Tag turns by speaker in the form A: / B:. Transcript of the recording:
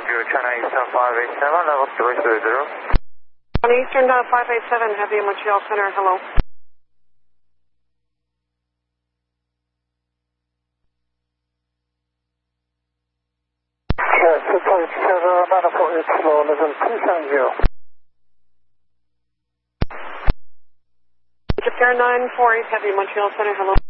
A: View, China Eastern 587, level 330.
B: On Eastern 587, Heavy Montreal Center, hello.
C: Yes, 687, manifold, it's slow, level 270.
B: Japan 948, Heavy Montreal Center, hello.